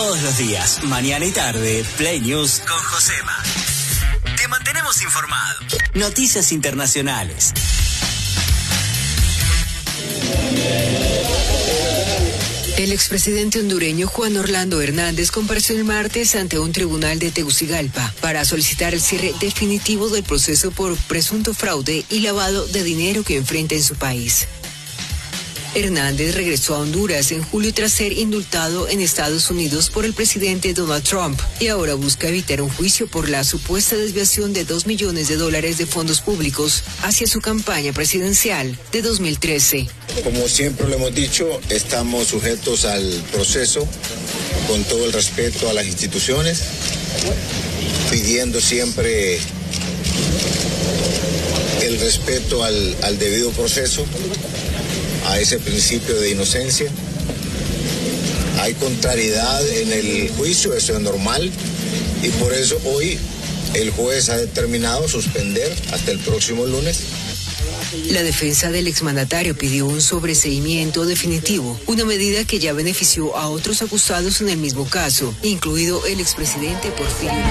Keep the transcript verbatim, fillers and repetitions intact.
Todos los días, mañana y tarde, Play News con Josema. Te mantenemos informado. Noticias internacionales. El expresidente hondureño Juan Orlando Hernández compareció el martes ante un tribunal de Tegucigalpa para solicitar el cierre definitivo del proceso por presunto fraude y lavado de dinero que enfrenta en su país. Hernández regresó a Honduras en julio tras ser indultado en Estados Unidos por el presidente Donald Trump y ahora busca evitar un juicio por la supuesta desviación de dos millones de dólares de fondos públicos hacia su campaña presidencial de dos mil trece. Como siempre lo hemos dicho, estamos sujetos al proceso con todo el respeto a las instituciones, pidiendo siempre el respeto al, al debido proceso, a ese principio de inocencia. Hay contrariedad en el juicio, eso es normal, y por eso hoy el juez ha determinado suspender hasta el próximo lunes. La defensa del exmandatario pidió un sobreseimiento definitivo, una medida que ya benefició a otros acusados en el mismo caso, incluido el expresidente Porfirio.